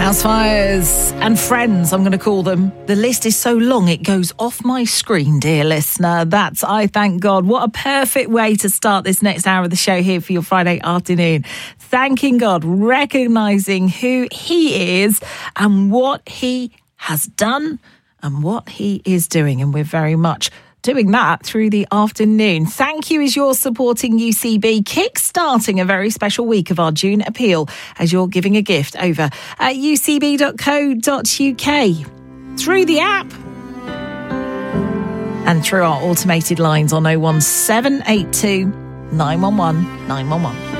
House Fires and Friends, I'm going to call them. The list is so long it goes off my screen, dear listener. That's I Thank God. What a perfect way to start this next hour of the show here for your Friday afternoon. Thanking God, recognising who He is and what He has done and what He is doing. And we're very much doing that through the afternoon. Thank you as you're supporting UCB, kick-starting a very special week of our June appeal as you're giving a gift over at ucb.co.uk through the app and through our automated lines on 01782 911 911.